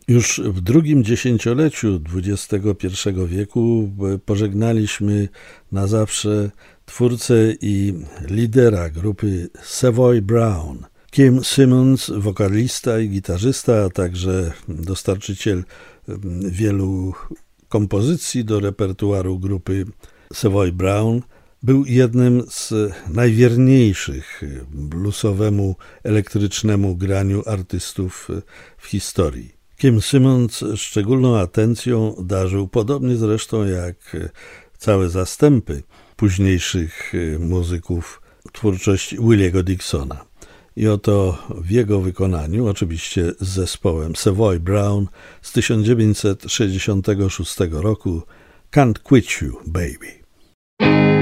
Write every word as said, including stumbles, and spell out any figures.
Już w drugim dziesięcioleciu dwudziestego pierwszego wieku pożegnaliśmy na zawsze twórcę i lidera grupy Savoy Brown. Kim Simons, wokalista i gitarzysta, a także dostarczyciel wielu kompozycji do repertuaru grupy Savoy Brown, był jednym z najwierniejszych bluesowemu, elektrycznemu graniu artystów w historii. Kim Simons szczególną atencją darzył, podobnie zresztą jak całe zastępy późniejszych muzyków twórczości Williego Dixona. I oto w jego wykonaniu, oczywiście z zespołem Savoy Brown z tysiąc dziewięćset sześćdziesiątego szóstego roku, Can't Quit You, Baby.